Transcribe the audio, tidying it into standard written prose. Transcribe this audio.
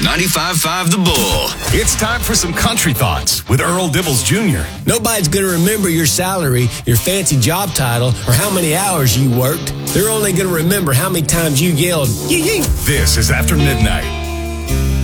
95.5 The Bull. It's time for some country thoughts with Earl Dibbles Jr. Nobody's going to remember your salary, your fancy job title, or how many hours you worked. They're only going to remember how many times you yelled, yee yee. This is After Midnight.